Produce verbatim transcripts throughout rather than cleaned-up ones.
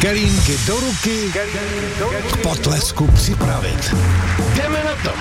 Kelínky do ruky, kelínky do ruky. K potlesku připravit. Jdeme na to.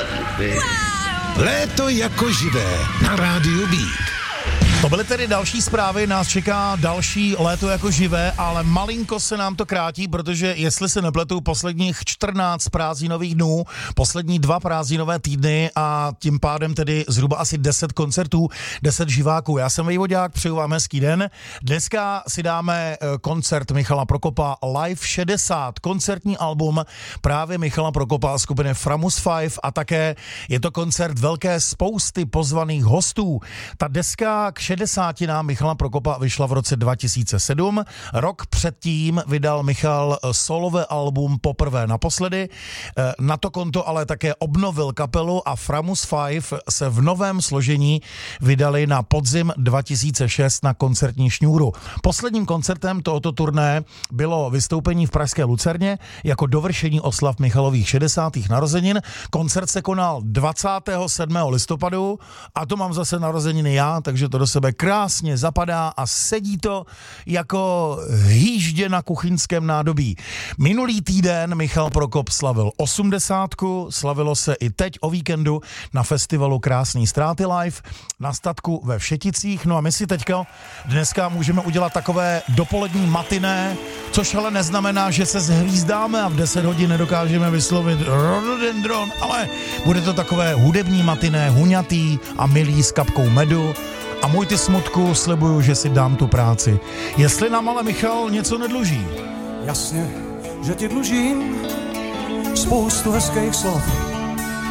Léto jako živé na rádiu Beat. To byly tedy další zprávy, nás čeká další léto jako živé, ale malinko se nám to krátí, protože jestli se nepletu, posledních čtrnáct prázdninových dnů, poslední dva prázdninové týdny a tím pádem tedy zhruba asi deset koncertů, deset živáků. Já jsem Vejvodák, přeju vám hezký den. Dneska si dáme koncert Michala Prokopa Live šedesát, koncertní album právě Michala Prokopa a skupiny Framus pět a také je to koncert velké spousty pozvaných hostů. Ta deska k šedesátinám Michala Prokopa vyšla v roce dva tisíce sedm. Rok předtím vydal Michal solové album Poprvé naposledy. Na to konto ale také obnovil kapelu a Framus pět se v novém složení vydali na podzim dva tisíce šest na koncertní šňůru. Posledním koncertem tohoto turné bylo vystoupení v pražské Lucerně jako dovršení oslav Michalových šedesátých narozenin. Koncert se konal dvacátého sedmého listopadu a to mám zase narozeniny já, takže to do sebe krásně zapadá a sedí to jako hýždě na kuchyňském nádobí. Minulý týden Michal Prokop slavil osmdesátku, slavilo se i teď o víkendu na festivalu Krásný ztráty live na statku ve Všeticích. No a my si teďka dneska můžeme udělat takové dopolední matiné, což ale neznamená, že se zhvízdáme a v deset hodin nedokážeme vyslovit rododendron, ale bude to takové hudební matiné, huňatý a milý s kapkou medu. A můj ty smutku, slibuju, že si dám tu práci. Jestli nám ale Michal něco nedluží. Jasně, že ti dlužím spoustu hezkých slov.